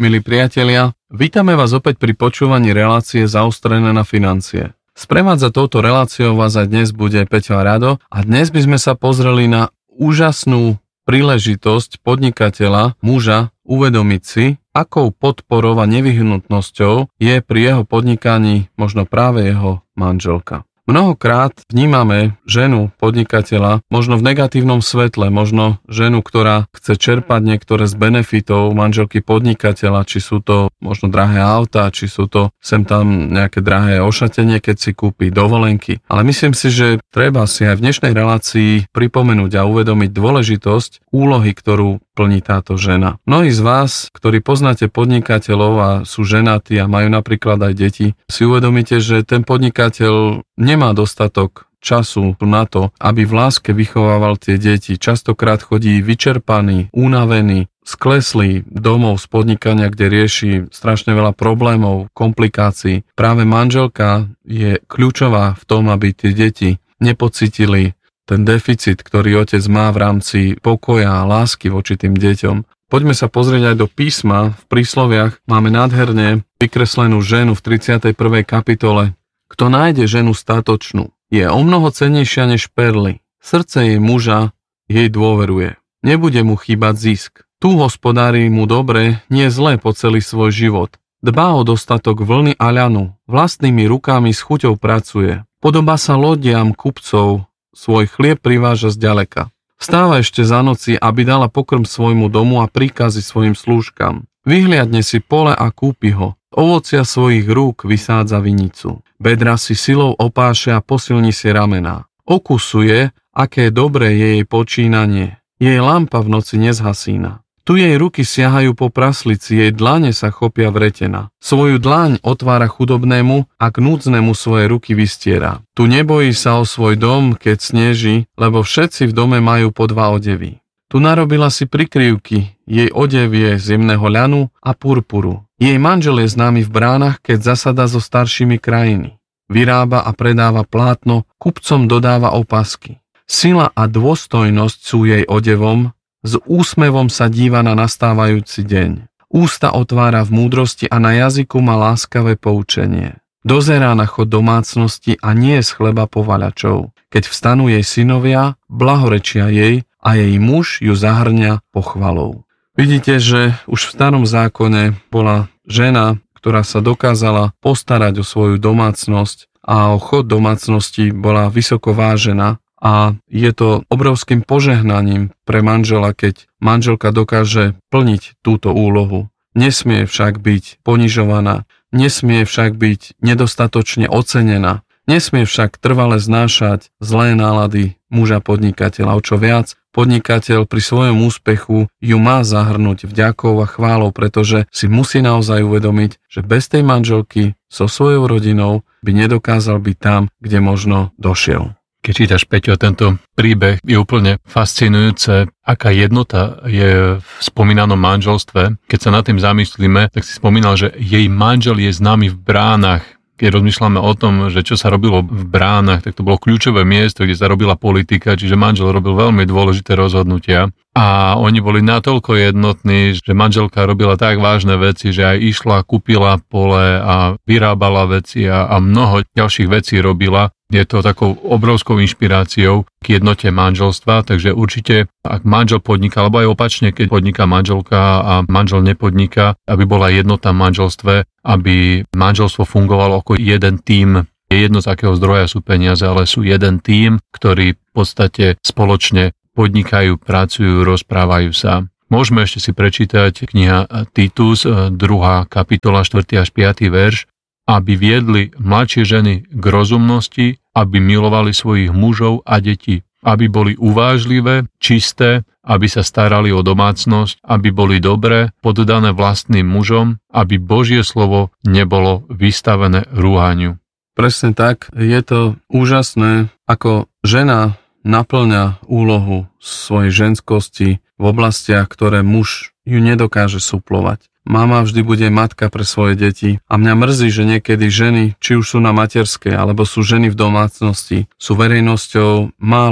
milí priatelia. Vítame vás opäť pri počúvaní relácie Zaostrené na financie. Sprevádzať touto reláciou vás aj dnes bude Peťo a Rado a dnes by sme sa pozreli na úžasnú príležitosť podnikateľa, muža, uvedomiť si, akou podporou a nevyhnutnosťou je pri jeho podnikaní možno práve jeho manželka. Mnohokrát vnímame ženu podnikateľa možno v negatívnom svetle, možno ženu, ktorá chce čerpať niektoré z benefitov manželky podnikateľa, či sú to možno drahé autá, či sú to sem tam nejaké drahé ošatenie, keď si kúpi dovolenky. Ale myslím si, že treba si aj v dnešnej relácii pripomenúť a uvedomiť dôležitosť úlohy, ktorú plní táto žena. Mnohí z vás, ktorí poznáte podnikateľov a sú ženatí a majú napríklad aj deti, si uvedomíte, že ten podnikateľ nemá dostatok času na to, aby v láske vychovával tie deti. Častokrát chodí vyčerpaný, unavený, skleslý domov z podnikania, kde rieši strašne veľa problémov, komplikácií. Práve manželka je kľúčová v tom, aby tie deti nepocítili ten deficit, ktorý otec má v rámci pokoja a lásky voči tým deťom. Poďme sa pozrieť aj do písma. V prísloviach máme nádherne vykreslenú ženu v 31. kapitole. Kto nájde ženu statočnú, je omnoho cennejšia než perly. Srdce jej muža jej dôveruje. Nebude mu chýbať zisk. Tu hospodári mu dobre, nie zlé po celý svoj život. Dbá o dostatok vlny a ľanu. Vlastnými rukami s chuťou pracuje. Podobá sa lodiam kupcov, svoj chlieb priváža zďaleka. Vstáva ešte za noci, aby dala pokrm svojmu domu a príkazy svojim slúžkam. Vyhliadne si pole a kúpi ho. Ovocia svojich rúk vysádza vinicu. Bedra si silou opáše a posilní si ramená. Okusuje, aké dobré je jej počínanie. Jej lampa v noci nezhasína. Tu jej ruky siahajú po praslici, jej dlane sa chopia vretena. Svoju dlaň otvára chudobnému a k núdznemu svoje ruky vystiera. Tu nebojí sa o svoj dom, keď sneží, lebo všetci v dome majú po 2 odevy. Tu narobila si prikryvky, jej odev je z jemného ľanu a purpuru. Jej manžel je známy v bránach, keď zasada so staršími krajiny. Vyrába a predáva plátno, kupcom dodáva opasky. Sila a dôstojnosť sú jej odevom, s úsmevom sa díva na nastávajúci deň. Ústa otvára v múdrosti a na jazyku má láskavé poučenie. Dozerá na chod domácnosti a nie z chleba povaľačov. Keď vstanú jej synovia, blahorečia jej a jej muž ju zahrňa pochvalou. Vidíte, že už v starom zákone bola žena, ktorá sa dokázala postarať o svoju domácnosť a o chod domácnosti bola vysoko vážená. A je to obrovským požehnaním pre manžela, keď manželka dokáže plniť túto úlohu. Nesmie však byť ponižovaná, nesmie však byť nedostatočne ocenená, nesmie však trvale znášať zlé nálady muža podnikateľa. O čo viac, podnikateľ pri svojom úspechu ju má zahrnúť vďakou a chválou, pretože si musí naozaj uvedomiť, že bez tej manželky so svojou rodinou by nedokázal byť tam, kde možno došiel. Keď čítaš, Peťo, tento príbeh, je úplne fascinujúce, aká jednota je v spomínanom manželstve. Keď sa nad tým zamyslíme, tak si spomínal, že jej manžel je známy v bránach. Keď rozmýšľame o tom, že čo sa robilo v bránach, tak to bolo kľúčové miesto, kde sa robila politika, čiže manžel robil veľmi dôležité rozhodnutia. A oni boli natoľko jednotní, že manželka robila tak vážne veci, že aj išla, kúpila pole a vyrábala veci a mnoho ďalších vecí robila. Je to takou obrovskou inšpiráciou k jednote manželstva, takže určite, ak manžel podniká, alebo aj opačne, keď podniká manželka a manžel nepodniká, aby bola jednota v manželstve, aby manželstvo fungovalo ako jeden tím. Je jedno, z akého zdroja sú peniaze, ale sú jeden tím, ktorý v podstate spoločne podnikajú, pracujú, rozprávajú sa. Môžeme ešte si prečítať kniha Titus, 2. kapitola, 4. až 5. verš, aby viedli mladšie ženy k rozumnosti, aby milovali svojich mužov a deti, aby boli uvážlivé, čisté, aby sa starali o domácnosť, aby boli dobré, poddané vlastným mužom, aby Božie slovo nebolo vystavené rúhaniu. Presne tak, je to úžasné, ako žena naplňa úlohu svojej ženskosti v oblastiach, ktoré muž ju nedokáže suplovať. Mama vždy bude matka pre svoje deti a mňa mrzí, že niekedy ženy, či už sú na materskej, alebo sú ženy v domácnosti, sú verejnosťou málo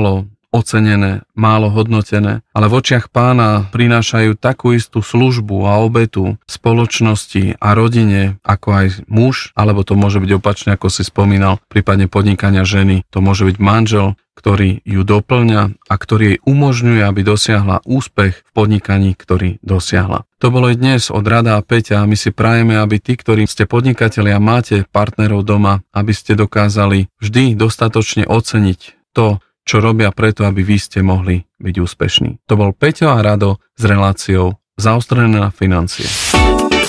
ocenené, málo hodnotené, ale v očiach Pána prinášajú takú istú službu a obetu spoločnosti a rodine, ako aj muž, alebo to môže byť opačne, ako si spomínal, prípadne podnikania ženy, to môže byť manžel, ktorý ju doplňa a ktorý jej umožňuje, aby dosiahla úspech v podnikaní, ktorý dosiahla. To bolo i dnes od Rada a Peťa a my si prajeme, aby tí, ktorí ste podnikatelia a máte partnerov doma, aby ste dokázali vždy dostatočne oceniť to, čo robia preto, aby vy ste mohli byť úspešní. To bol Peťo a Rado s reláciou Zaostrené na financie.